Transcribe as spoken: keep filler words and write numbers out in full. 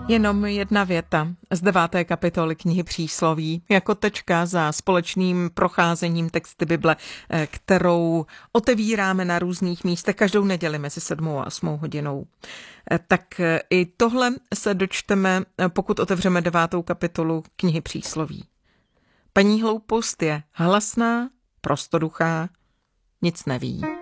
Jenom jedna věta z deváté kapitoly knihy Přísloví jako tečka za společným procházením texty Bible, kterou otevíráme na různých místech každou neděli mezi sedmou a osmou hodinou. Tak i tohle se dočteme, pokud otevřeme devátou kapitolu knihy Přísloví. Paní hloupost je hlasná, prostoduchá, nic neví.